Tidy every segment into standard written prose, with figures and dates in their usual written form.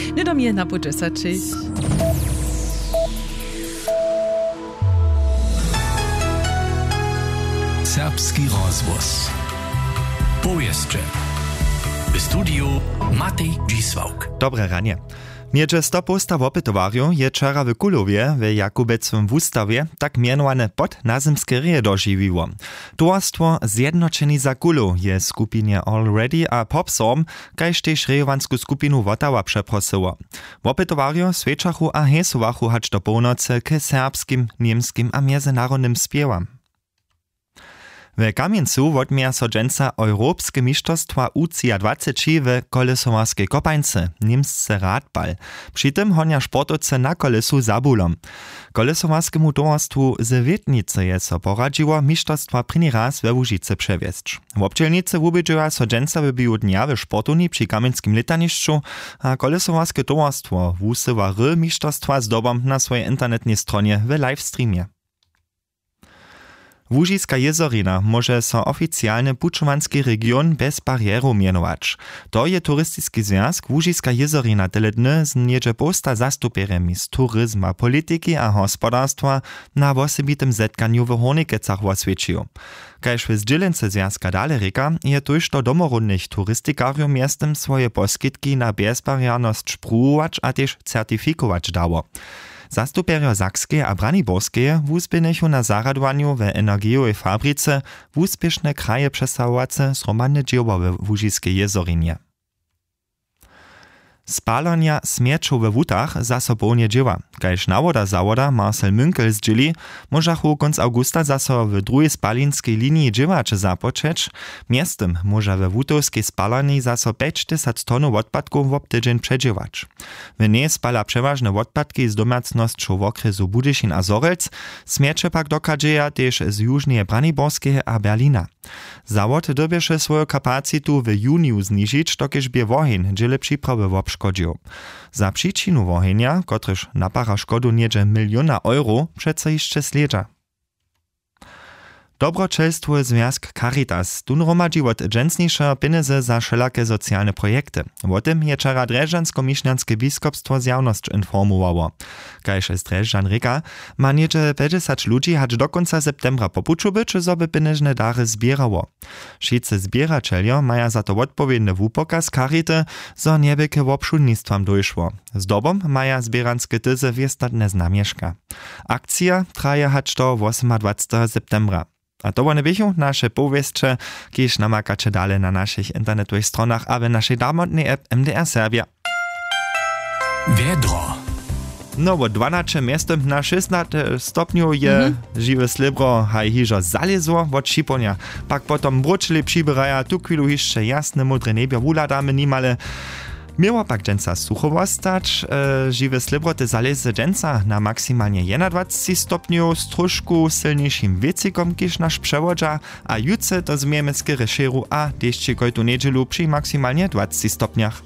Nie do mnie na po 10. Serbski rozvoz. Powieszcze. W studiu Matej Dzisłauk. Dobre ranie. Między 100 postaw opytowariów je wczoraj w Kulowie w Jakubecowym wustawie tak mianowane podnazemskie reje dożywiło. Towarstwo Zjednoczeni za Kulo je skupinie Already a Popsom, kajż też rejowansku skupinu Wotawa przeprosiło. W opytowariu sweczachu a hesowachu hacz do północy k serbskim, niemskim a międzynarodnym spiewam. W Kamieńcu wodmia so dżęca Europskie Mistrzostwa UCI-20 w kolesowarskiej kopańce, niemsce radbal. Przy tym honia sportowce na kolesu za bólom. Kolesowarskiemu towarstwu z Wiednicy je so poradziło mistrzostwa první raz we Łužice przewiezć. W obdzielnicy wubiedziła so dżęca w biu dnia w sportowni przy Kamieńskim letaniszczu, a kolesowarskie towarstwo wusywa mistrzostwa zdobom na swojej internetnej stronie w livestreamie. Łužiska jezorina może so oficjalny pučowanski region bez barierów mianować. To je turystyczny związek Łužiska jezorina tyle dny z niedzie posta zastupieremi z turyzma, polityki a gospodarstwa na osobitym zetkaniu w Hornikecach oswiecił. Kajż w zdzielence związka dalej reka, je tuż do domorudnych turystykariów miastem swoje poskitki na bezbarierność spróbować a też certyfikować dało. Zastupierio Sakskie a Braniborskie wuspěnechu na zaradowaniu w energiowej fabryce wuspieszne kraje przesahowace zromadne dzieło w Łužiskej jezorinie. Spalania śmierciów we wutach zaso nie dzieła. Kajż nawoda zawoda Marcel Münkel zdźeli, możachu konc augusta zaso w drugiej spalinskiej linii dziewacze zapoczeć, miastem może we wutowskiej spalani zaso 50 tonów odpadków w obtydzień przedziewać. W niej spala przeważne odpadki z domácnością w okresu Budyšin a Zorelc, śmiercie pak dokadzieja też z jużnej Braniborskiej a Berlina. Zawod dobiesze swoją kapacitu w juniu zniżyć, dokież bie wohin dziele przyprawy w obszkodził. Za przyczynu wohenia, kotryż napara szkodu niedzie €1 milion, przeco jeszcze sledza. Dobroczelstwo Związk Caritas tun romadzi od dżęsniejsze pieniądze za wszelakie socjalne projekty. O tym je wczoraj Dreżdżansko-Mišňanske biskupstwo zjawność informowało. Kajż z Dreżdżan reka, ma niedzie 50 ludzi hacz do końca septembra popuczu być, żeby pieniężne dary zbierało. Wszyscy zbieraczelio maja za to odpowiedny wupokaz Carity, zo niebyke obszudnictwam dojszło. Zdobom maja zbieranskie tyzy wiestatne znamieszka. Akcja traje hacz do 28 septembra. A to one bychu nasze powieszcze, kiež namakacie dalej na naszych internetowych stronach, a w naszej darmotnej app MDR Serbia. Wiedro. No, bo 12 miastem na 16 stopniu je żywe slibro, haj hižo zalezło od šiponia. Pak potom bručili přibiraja, tu chwilu jeszcze jasne, modre niebie wuladamy nimale. Miała pak dżęca suchowo stać, żywe slibro te zalezy dżęca na maksymalnie 21 stopniu z troszkę silniejszym wiecikom kiż nasz przewodza, a jutce to zmiemy z Kyreszeru a deszczy kojtu niedzielu przy maksymalnie 20 stopniach.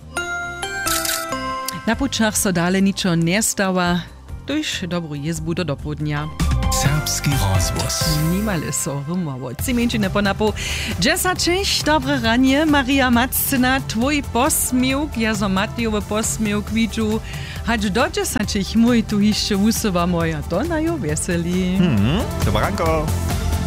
Na pučach so dale ničo nie stała, tuž dobrú jezbu do dopodnia. Serbski rozvoz. Nimale so rumowo. Cimenčine ponapu. Jessa Čech, dobre ranie. Maria Macina, tvoj posmiuk, ja so Matiowy posmiuk widzu. Hacz do Jessa Čech, mój tu jeszcze usuwa moja, to na jo weseli. Dobranko.